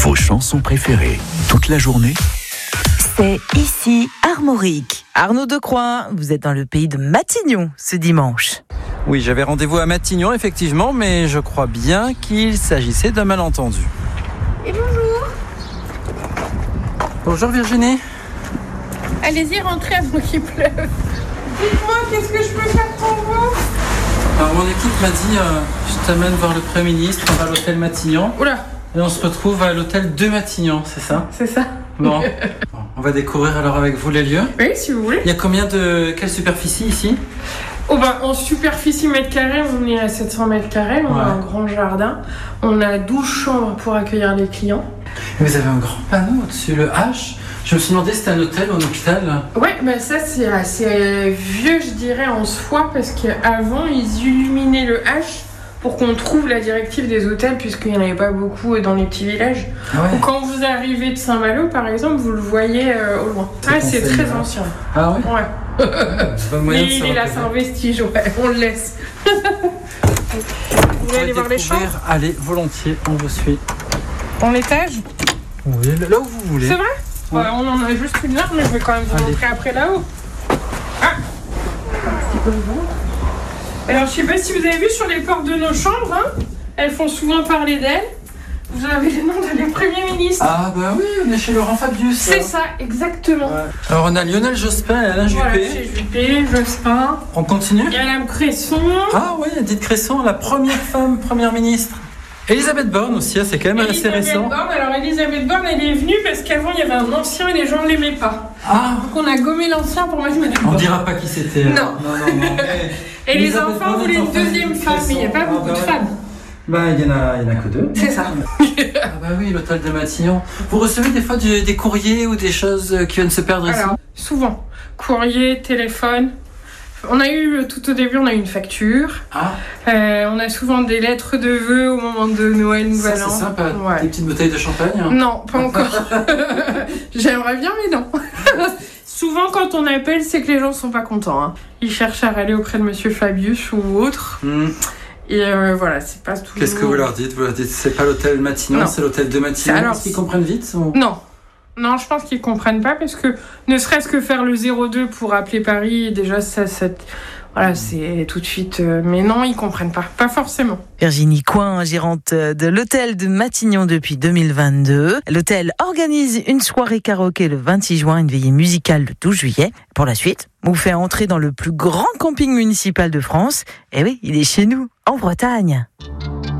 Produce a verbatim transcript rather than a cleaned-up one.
Vos chansons préférées, toute la journée. C'est ici Armorique. Arnaud Decroix, vous êtes dans le pays de Matignon ce dimanche. Oui, j'avais rendez-vous à Matignon, effectivement, mais je crois bien qu'il s'agissait d'un malentendu. Et bonjour. Bonjour Virginie. Allez-y, rentrez avant qu'il pleuve. Dites-moi, qu'est-ce que je peux faire pour vous? Alors mon équipe m'a dit, euh, je t'amène voir le Premier ministre, on va à l'hôtel Matignon. Oula. Et on se retrouve à l'hôtel de Matignon, c'est ça? C'est ça. Bon. Bon, on va découvrir alors avec vous les lieux. Oui, si vous voulez. Il y a combien de... Quelle superficie ici? Oh bah, en superficie mètres carrés, on est à sept cents mètres carrés, on Ouais. a un grand jardin, on a douze chambres pour accueillir les clients. Et vous avez un grand panneau au-dessus, le H. Je me suis demandé si c'était un hôtel ou un hôpital. Ouais, bah ça c'est assez vieux, je dirais, en soi, parce qu'avant ils illuminaient le H pour qu'on trouve la directive des hôtels, puisqu'il n'y en avait pas beaucoup dans les petits villages. Ah ouais. Ou quand vous arrivez de Saint-Malo, par exemple, vous le voyez euh, au loin. C'est Ah, c'est conseillé, très hein. ancien. Ah oui. Ouais. C'est pas le moyen Mais de il savoir est là, que- c'est un vestige, ouais, on le laisse. Vous voulez aller voir les chambres? Allez, volontiers, on vous suit. Dans l'étage? Oui, là où vous voulez. C'est vrai? Ouais. Ouais, on en a juste une là, mais je vais quand même vous Allez. montrer après là-haut. Ah! Alors, je sais pas si vous avez vu sur les portes de nos chambres, hein, elles font souvent parler d'elles. Vous avez le nom de les premiers ministres. Ah bah oui, on est chez Laurent Fabius. C'est ça, exactement. Ouais. Alors on a Lionel Jospin et Alain Juppé. Voilà, c'est Juppé, Jospin, On continue. il y a Madame Cresson. Ah oui, Edith Cresson, la première femme première ministre. Elisabeth Borne aussi, c'est quand même assez Elisabeth récent. Borne. Alors Elisabeth Borne, elle est venue parce qu'avant il y avait un ancien et les gens ne l'aimaient pas. Ah, Donc on a gommé l'ancien pour mettre Madame on Borne. dira pas qui c'était. Non. alors. non, non, non. Eh, Et les Elisabeth enfants Borne voulaient est une en famille deuxième d'Edith femme, mais il n'y a pas Cresson. beaucoup Ah, de bah ouais. femmes. Bah il y en a, il y en a que deux. C'est ça. Ah bah oui, l'hôtel de Matignon. Vous recevez des fois du- des courriers ou des choses qui viennent se perdre ici? Alors, souvent, courrier, téléphone. On a eu, tout au début, on a eu une facture. Ah, Euh, on a souvent des lettres de vœux au moment de Noël, ça Nouvel c'est An. sympa. Ouais. Des petites bouteilles de champagne. hein. Non, pas encore. J'aimerais bien, mais non. Souvent, quand on appelle, c'est que les gens sont pas contents. Hein. Ils cherchent à râler auprès de Monsieur Fabius ou autre. Hmm. Et euh, voilà, c'est pas toujours... Qu'est-ce que vous leur dites? Vous leur dites c'est pas l'hôtel Matignon, Non. c'est l'hôtel de Matignon. Alors, Est-ce qu'ils comprennent vite ou... Non. Non, je pense qu'ils comprennent pas parce que ne serait-ce que faire le zéro deux pour appeler Paris, déjà, ça, ça voilà, c'est tout de suite... euh, mais non, ils comprennent pas. Pas forcément. Virginie Coin, gérante de l'hôtel de Matignon depuis deux mille vingt-deux. L'hôtel organise une soirée karaoké le vingt-six juin, une veillée musicale le douze juillet. Pour la suite, on vous fait entrer dans le plus grand camping municipal de France. Et oui, il est chez nous, en Bretagne.